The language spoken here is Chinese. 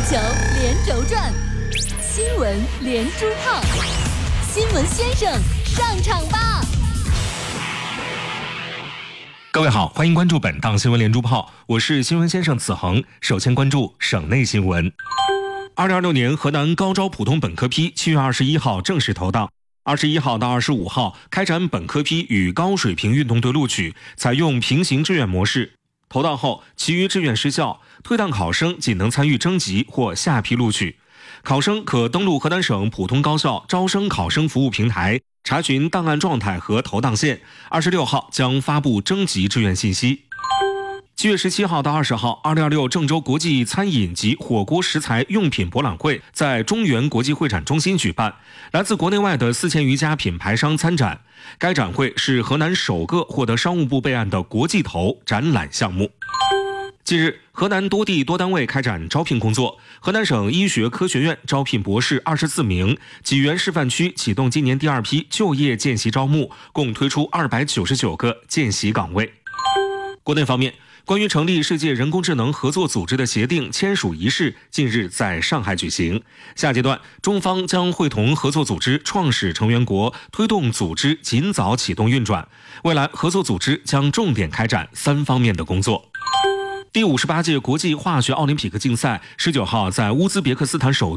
球连轴转，新闻连珠炮，新闻先生上场吧！ 各位好，欢迎关注本档新闻连珠炮，我是新闻先生子恒。首先关注省内新闻。2026年河南高招普通本科批7月21号正式投档，21号到25号开展本科批与高水平运动队录取，采用平行志愿模式。投档后，其余志愿失效，退档考生仅能参与征集或下批录取。考生可登录河南省普通高校招生考生服务平台，查询档案状态和投档线。26号将发布征集志愿信息。7月17号到20号，2026郑州国际餐饮及火锅食材用品博览会在中原国际会展中心举办，来自国内外的4000余家品牌商参展。该展会是河南首个获得商务部备案的国际头展览项目。近日，河南多地多单位开展招聘工作。河南省医学科学院招聘博士24名，济源示范区启动今年第2批就业见习招募，共推出299个见习岗位。国内方面，关于成立世界人工智能合作组织的协定签署仪式近日在上海举行。下阶段，中方将会同合作组织创始成员国推动组织尽早启动运转。未来，合作组织将重点开展3方面的工作。第58届国际化学奥林匹克竞赛19号在乌兹别克斯坦首